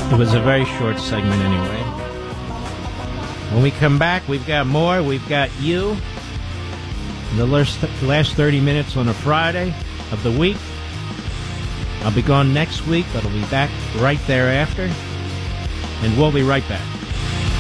It was a very short segment anyway. When we come back, we've got more. We've got you. The last 30 minutes on a Friday of the week. I'll be gone next week, but I'll be back right thereafter. And we'll be right back.